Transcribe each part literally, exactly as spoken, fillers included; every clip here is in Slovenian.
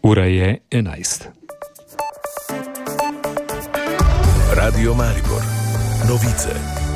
Ura je enajst. Radio Maribor. Novice.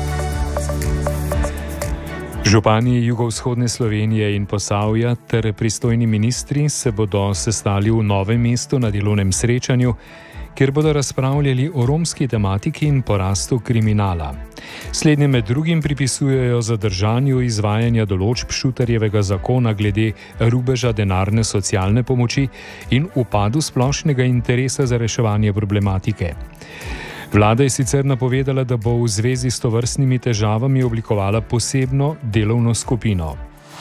Župani jugovzhodne Slovenije in Posavja ter pristojni ministri se bodo sestali v Novem mestu na delovnem srečanju, kjer bodo razpravljali o romski tematiki in porastu kriminala. Slednje med drugim pripisujejo zadržanju izvajanja določb Šutarjevega zakona glede rubeža denarne socialne pomoči in upadu splošnega interesa za reševanje problematike. Vlada je sicer napovedala, da bo v zvezi s tovrstnimi težavami oblikovala posebno delovno skupino.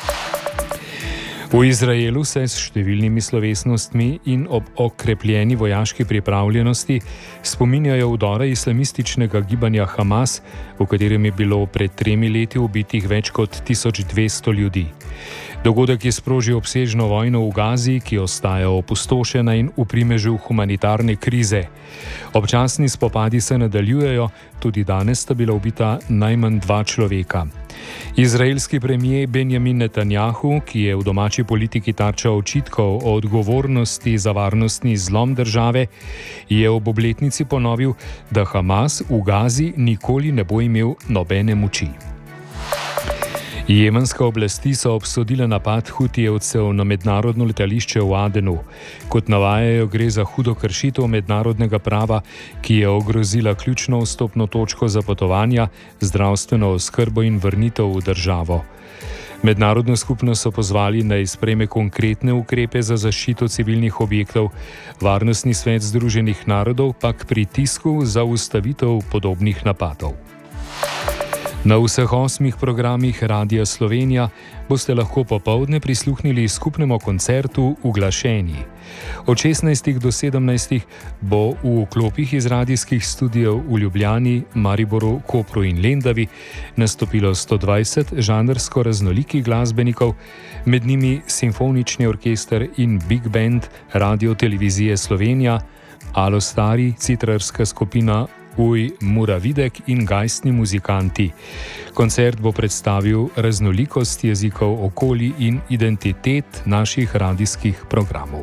V Izraelu se s številnimi slovesnostmi in ob okrepljeni vojaški pripravljenosti spominjajo vdora islamističnega gibanja Hamas, v katerem je bilo pred tremi leti ubitih več kot tisoč dvesto ljudi. Dogodek je sprožil obsežno vojno v Gazi, ki ostaja opustošena in v primežu humanitarne krize. Občasni spopadi se nadaljujejo, tudi danes sta bila ubita najmanj dva človeka. Izraelski premier Benjamin Netanjahu, ki je v domači politiki tarča očitkov o odgovornosti za varnostni zlom države, je ob obletnici ponovil, da Hamas v Gazi nikoli ne bo imel nobene moči. Jemenske oblasti so obsodile napad Hutijevcev na mednarodno letališče v Adenu. Kot navajajo, gre za hudo kršitev mednarodnega prava, ki je ogrozila ključno vstopno točko za potovanja, zdravstveno oskrbo in vrnitev v državo. Mednarodno skupnost so pozvali, naj sprejme konkretne ukrepe za zaščito civilnih objektov, Varnostni svet Združenih narodov pa k pritisku za ustavitev podobnih napadov. Na vseh osmih programih Radia Slovenija boste lahko popoldne prisluhnili skupnemu koncertu Uglašeni. Od šestnajstih do sedemnajstih bo v klopih iz radijskih studijev v Ljubljani, Mariboru, Kopru in Lendavi nastopilo sto dvajset žanrsko raznolikih glasbenikov, med njimi simfonični orkester in big band Radio Televizije Slovenija, Alo Stari, citrarska skupina Uj, Muravidek in gajstni muzikanti. Koncert bo predstavil raznolikost jezikov, okolij in identitet naših radijskih programov.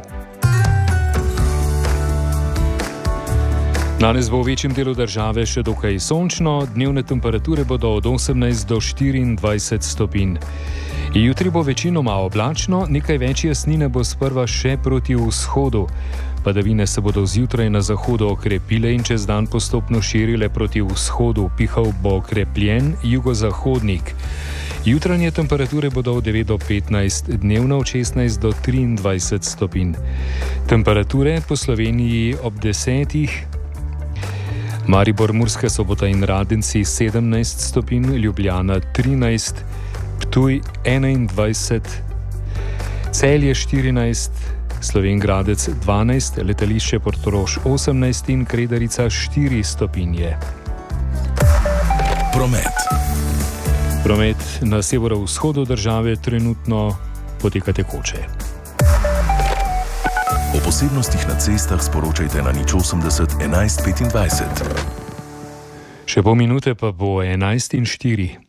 Danes bo v večjem delu države še dokaj sončno, dnevne temperature bodo od osemnajst do štiriindvajset stopinj. Jutri bo večinoma oblačno, nekaj več jasnine bo sprva še proti vzhodu. Padavine se bodo zjutraj na zahodu okrepile in čez dan postopno širile proti vzhodu, pihal bo okrepljen jugozahodnik. Jutranje temperature bodo od devet do petnajst, dnevno od šestnajst do triindvajset stopinj. Temperature po Sloveniji ob desetih. Maribor, Murska Sobota in Radenci sedemnajst stopinj, Ljubljana trinajst, Ptuj enaindvajset, Celje štirinajst, Slovenj Gradec dvanajst, letališče Portorož osemnajst in Kredarica štiri stopinje. Promet. Promet na severovzhodu države trenutno poteka tekoče. O posebnostih na cestah sporočajte na nič osemdeset enajst petindvajset. Še pol minute pa bo enajst in štiri.